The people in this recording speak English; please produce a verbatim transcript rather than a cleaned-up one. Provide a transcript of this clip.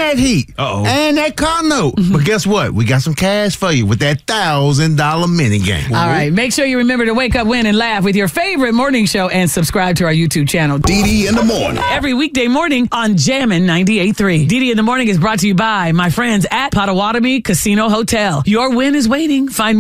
that heat. Uh-oh. And that car note. But guess what? We got some cash for you with that thousand dollar mini game. All right. Make sure you remember to wake up, win, and laugh with your favorite morning show and subscribe to our YouTube channel. D D in the morning. Every weekday morning on Jammin' ninety-eight point three. D D in the morning is brought to you by my friends at Potawatomi Casino Hotel. Your win is waiting. Find